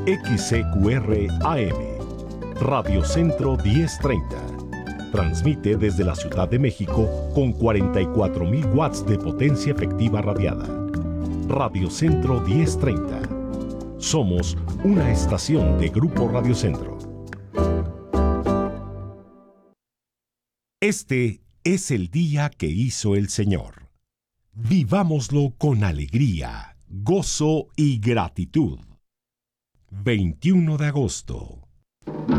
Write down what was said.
XCQR AM, Radio Centro 1030. Transmite desde la Ciudad de México con 44.000 watts de potencia efectiva radiada. Radio Centro 1030. Somos una estación de Grupo Radio Centro. Este es el día que hizo el Señor. Vivámoslo con alegría, gozo y gratitud. 21 de agosto.